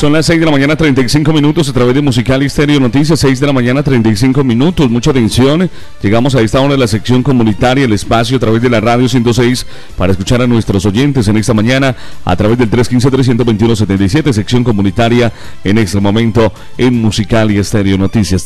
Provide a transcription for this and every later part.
Son las 6 de la mañana, 35 minutos, a través de Musical Estéreo Noticias, 6 de la mañana, 35 minutos. Mucha atención. Llegamos a esta hora de la sección comunitaria, el espacio a través de la radio 106, para escuchar a nuestros oyentes en esta mañana, a través del 315-321-77, sección comunitaria en este momento en Musical y Estéreo Noticias.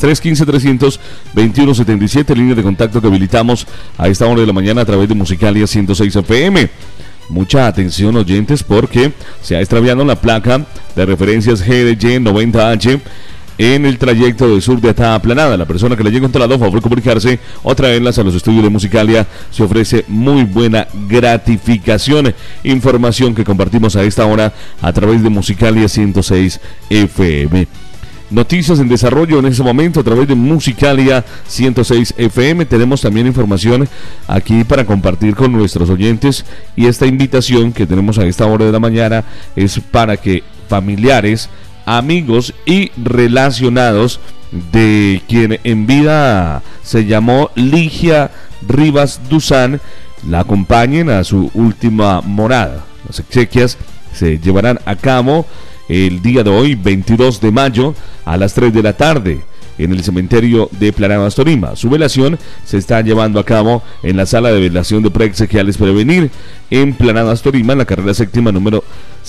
315-321-77, línea de contacto que habilitamos a esta hora de la mañana a través de Musicalia 106 FM. Mucha atención, oyentes, porque se ha extraviado la placa de referencias GDY 90H en el trayecto de sur de Atá a Planada. La persona que le haya encontrado, favor comunicarse o traerlas a los estudios de Musicalia. Se ofrece muy buena gratificación. Información que compartimos a esta hora a través de Musicalia 106 FM. Noticias en desarrollo en ese momento a través de Musicalia 106 FM. Tenemos también información aquí para compartir con nuestros oyentes, y esta invitación que tenemos a esta hora de la mañana es para que familiares, amigos y relacionados de quien en vida se llamó Ligia Rivas Duzán la acompañen a su última morada. Las exequias se llevarán a cabo el día de hoy, 22 de mayo, a las 3 de la tarde, en el cementerio de Planadas, Tolima. Su velación se está llevando a cabo en la sala de velación de preexequiales Prevenir, en Planadas, Tolima, en la carrera séptima número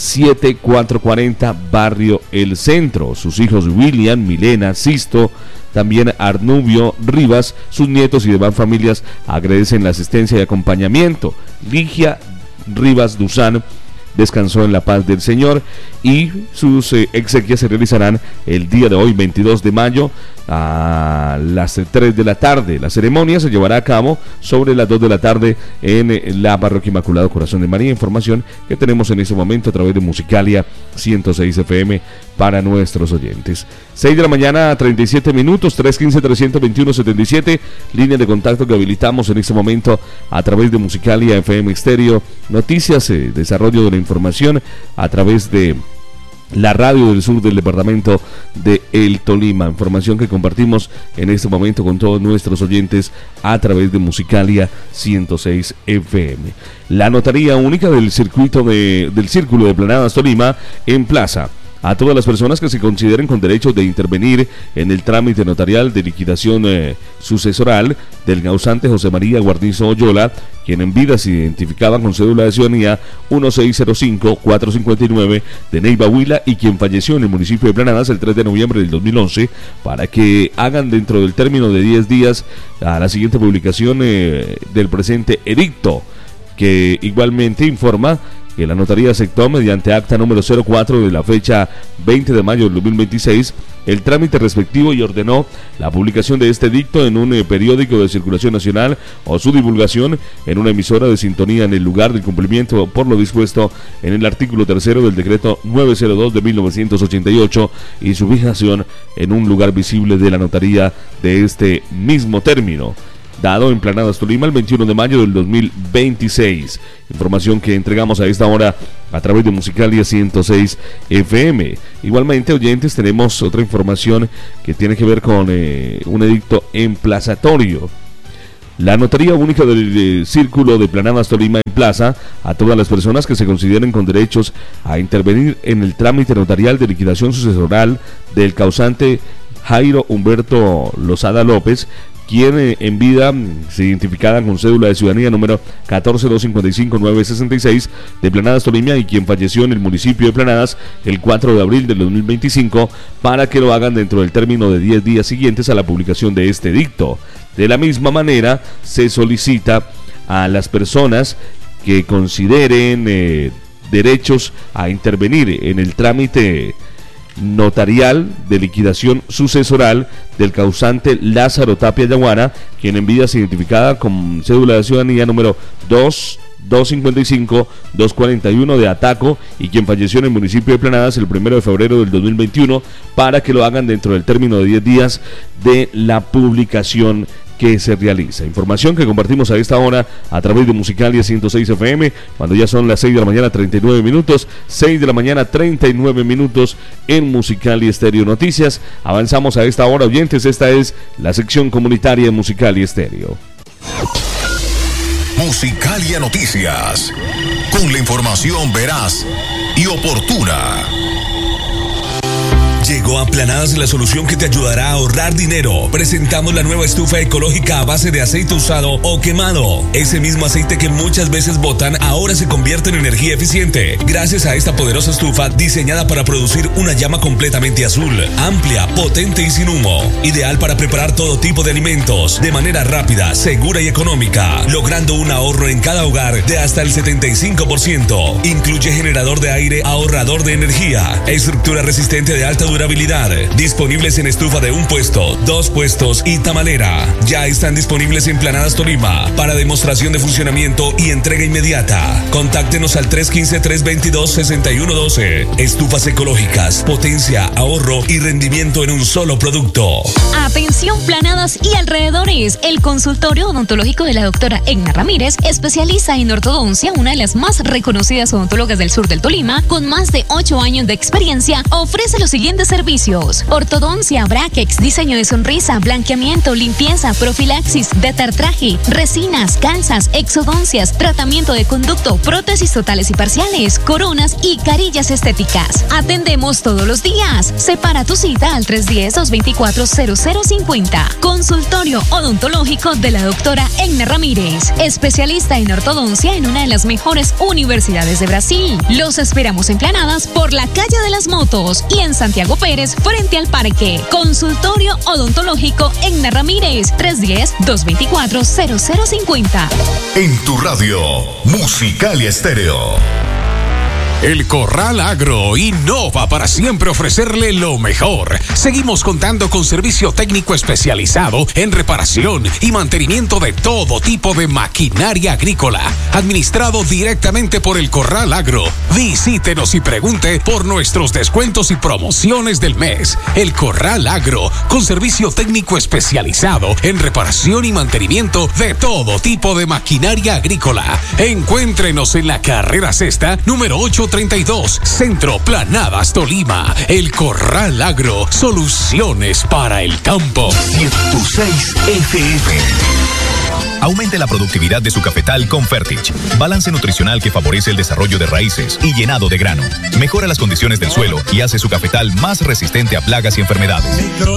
7440, barrio El Centro. Sus hijos William, Milena, Sisto, también Arnubio Rivas, sus nietos y demás familias agradecen la asistencia y acompañamiento. Ligia Rivas Duzán descansó en la paz del Señor, y sus exequias se realizarán el día de hoy, 22 de mayo, a las 3 de la tarde. La ceremonia se llevará a cabo sobre las 2 de la tarde en la Parroquia Inmaculado Corazón de María. Información que tenemos en este momento a través de Musicalia 106 FM para nuestros oyentes. 6 de la mañana, 37 minutos, 315-321-77, línea de contacto que habilitamos en este momento a través de Musicalia FM Estéreo Noticias, desarrollo de la información a través de la radio del sur del departamento de El Tolima. Información que compartimos en este momento con todos nuestros oyentes a través de Musicalia 106 FM. La notaría única del Círculo de Planadas Tolima emplaza a todas las personas que se consideren con derecho de intervenir en el trámite notarial de liquidación sucesoral del causante José María Guarnizo Oyola, quien en vida se identificaba con cédula de ciudadanía 1605-459 de Neiva, Huila, y quien falleció en el municipio de Planadas el 3 de noviembre del 2011, para que hagan dentro del término de 10 días a la siguiente publicación del presente edicto, que igualmente informa que la notaría aceptó mediante acta número 04 de la fecha 20 de mayo del 2026 el trámite respectivo y ordenó la publicación de este edicto en un periódico de circulación nacional o su divulgación en una emisora de sintonía en el lugar del cumplimiento por lo dispuesto en el artículo 3 del decreto 902 de 1988 y su fijación en un lugar visible de la notaría de este mismo término, dado en Planadas, Tolima, el 21 de mayo del 2026. Información que entregamos a esta hora a través de Musicalia 106 FM. Igualmente, oyentes, tenemos otra información que tiene que ver con un edicto emplazatorio. La Notaría Única del Círculo de Planadas Tolima emplaza a todas las personas que se consideren con derechos a intervenir en el trámite notarial de liquidación sucesoral del causante Jairo Humberto Lozada López, quien en vida se identificaba con cédula de ciudadanía número 14255-966 de Planadas, Tolima, y quien falleció en el municipio de Planadas el 4 de abril del 2025, para que lo hagan dentro del término de 10 días siguientes a la publicación de este edicto. De la misma manera, se solicita a las personas que consideren derechos a intervenir en el trámite notarial de liquidación sucesoral del causante Lázaro Tapia Yaguana, quien en vida se identificaba con cédula de ciudadanía número 255-241 de Ataco, y quien falleció en el municipio de Planadas el 1 de febrero del 2021, para que lo hagan dentro del término de 10 días de la publicación que se realiza. Información que compartimos a esta hora a través de Musicalia 106 FM, cuando ya son las 6 de la mañana 39 minutos, 6 de la mañana 39 minutos en Musicalia Estéreo Noticias. Avanzamos a esta hora, oyentes. Esta es la sección comunitaria de Musicalia Estéreo. Musicalia Noticias, con la información veraz y oportuna. Llegó a Planadas la solución que te ayudará a ahorrar dinero. Presentamos la nueva estufa ecológica a base de aceite usado o quemado. Ese mismo aceite que muchas veces botan ahora se convierte en energía eficiente. Gracias a esta poderosa estufa diseñada para producir una llama completamente azul, amplia, potente y sin humo. Ideal para preparar todo tipo de alimentos de manera rápida, segura y económica, logrando un ahorro en cada hogar de hasta el 75%. Incluye generador de aire ahorrador de energía, estructura resistente de alta durabilidad, disponibles en estufa de 1 puesto, 2 puestos y tamalera. Ya están disponibles en Planadas Tolima para demostración de funcionamiento y entrega inmediata. Contáctenos al 315-322-6112. Estufas ecológicas, potencia, ahorro y rendimiento en un solo producto. Atención Planadas y alrededores. El consultorio odontológico de la doctora Egna Ramírez, especialista en ortodoncia, una de las más reconocidas odontólogas del sur del Tolima, con más de 8 años de experiencia, ofrece los siguientes servicios: ortodoncia, brackets, diseño de sonrisa, blanqueamiento, limpieza, profilaxis, detartraje, resinas, calzas, exodoncias, tratamiento de conducto, prótesis totales y parciales, coronas y carillas estéticas. Atendemos todos los días. Separa tu cita al 310-224-0050. Consultorio odontológico de la doctora Egna Ramírez, especialista en ortodoncia en una de las mejores universidades de Brasil. Los esperamos en Planadas por la calle de las Motos y en Santiago Pérez frente al parque. Consultorio odontológico Egna Ramírez, 310-224-0050. En tu radio, Musicalia Estéreo. El Corral Agro innova para siempre ofrecerle lo mejor. Seguimos contando con servicio técnico especializado en reparación y mantenimiento de todo tipo de maquinaria agrícola, administrado directamente por el Corral Agro. Visítenos y pregunte por nuestros descuentos y promociones del mes. El Corral Agro, con servicio técnico especializado en reparación y mantenimiento de todo tipo de maquinaria agrícola. Encuéntrenos en la carrera sexta, número 832, Centro Planadas, Tolima. El Corral Agro, soluciones para el campo. 106 FM. Aumente la productividad de su cafetal con Fertich. Balance nutricional que favorece el desarrollo de raíces y llenado de grano. Mejora las condiciones del suelo y hace su cafetal más resistente a plagas y enfermedades.